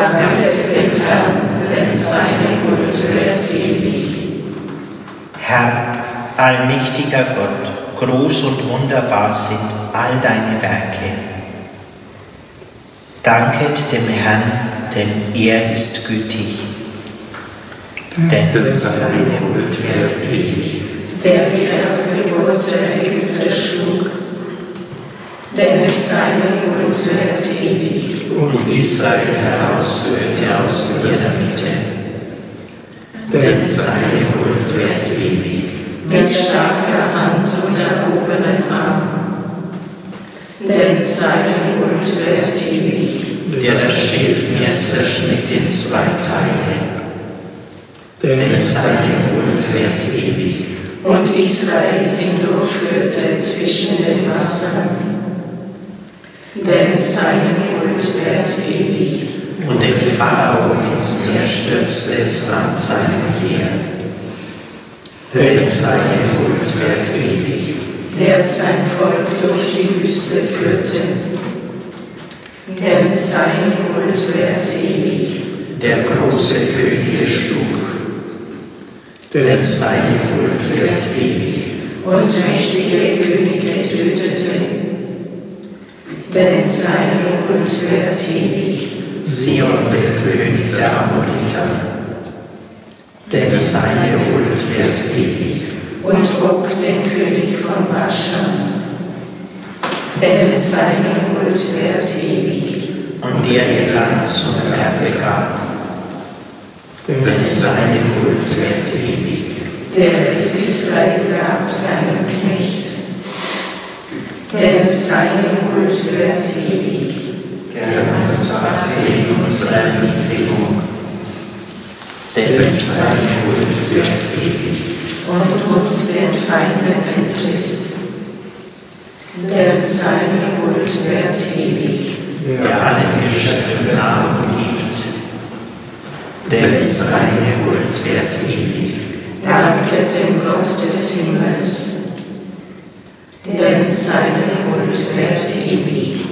Danket dem Herrn, denn seine Huld währt ewig. Herr, allmächtiger Gott, groß und wunderbar sind all deine Werke. Danket dem Herrn, denn er ist gütig. Denn seine Huld währt ewig. Der die Erstgeburt der Ägypter schlug, denn seine Huld währt ewig. Und Israel herausführte aus ihrer Mitte. Denn seine Huld währt ewig. Mit starker Hand und erhobenem Arm, denn seine Huld währt ewig. Der das Schilfmeer zerschnitt in 2 Teile. Denn seine Huld währt ewig. Und Israel hindurchführte zwischen den Wassern, denn seine Huld währt ewig. Und den Pharao ins Meer stürzte samt seinem Heer. Denn seine Huld währt ewig. Der sein Volk durch die Wüste führte, denn seine Huld währt ewig. Der große Könige schlug, denn seine Huld währt ewig. Und mächtige Könige tötete, denn seine Huld währt ewig. Sion, den König der Amoriter, denn seine Huld währt ewig. Und Og, den König von Baschan, denn seine Huld währt ewig. Und der ihr Land zum Erbe gab, denn seine Huld währt ewig. Der es Israel gab, seinem Knecht, denn seine Huld währt ewig. Der uns sagte in unserer Erniedrigung, denn seine Huld währt ewig. Und uns den Feinden entriss, denn seine Huld währt ewig. Der allen Geschöpfen Nahrung gibt, denn seine Huld währt ewig. Danket dem Gott des Himmels, denn seine Huld währt ewig.